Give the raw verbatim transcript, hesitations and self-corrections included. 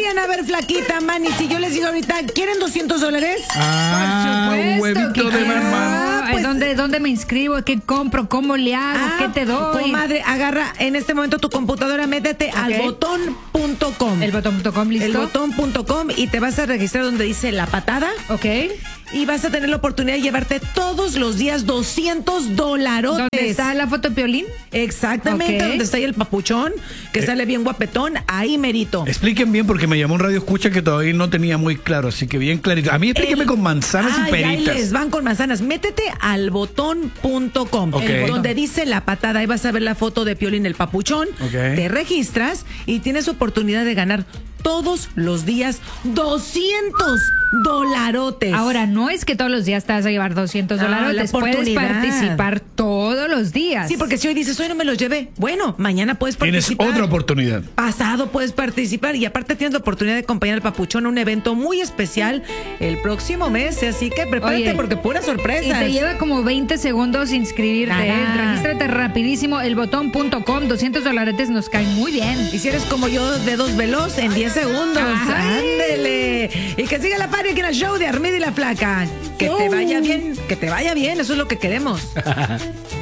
dirían, a ver, flaquita, Manny, si yo les digo ahorita, ¿quieren doscientos dólares? Ah, Por supuesto, un huevito que- de mamá. Ah, pues- ¿dónde, ¿Dónde me inscribo? ¿Qué compro? ¿Cómo le hago? Ah, ¿Qué te doy? Comadre, agarra en este momento tu computadora, métete al botón punto com. El botón punto com, ¿listo? El botón punto com y te vas a registrar donde dice La Patada. Ok. Y vas a tener la oportunidad de llevarte todos los días doscientos dolarotes. ¿Dónde está la foto de Piolín? Exactamente, Ok. donde está ahí el papuchón, que Eh. sale bien guapetón, ahí merito. Expliquen bien porque me llamó un radio escucha que todavía no tenía muy claro, así que bien clarito. A mí explíqueme El- con manzanas Ay, y peritas. Ahí les van con manzanas. Métete al botón punto com, Ok. el donde dice La Patada. Ahí vas a ver la foto de Piolín el papuchón. Ok. Te registras y tienes oportunidad de ganar todos los días doscientos dolarotes. Ahora, no es que todos los días te vas a llevar doscientos No, dólares. la Puedes oportunidad. participar todos los días. Sí, porque si hoy dices, hoy no me los llevé, bueno, mañana puedes Tienes participar. otra oportunidad. Pasado puedes participar y aparte tienes la oportunidad de acompañar al papuchón a un evento muy especial el próximo mes, así que prepárate Oye, porque puras Y sorpresas. te lleva como veinte segundos inscribirte. ¿eh? Nada. Regístrate rapidísimo. El botón punto com, doscientos dolaretes nos caen muy bien. Y si eres como yo, dedos veloz en diez segundos. Ay. Ándele. Y que siga la party aquí en el show de Armida y la Flaca. Que te vaya bien, que te vaya bien, eso es lo que queremos.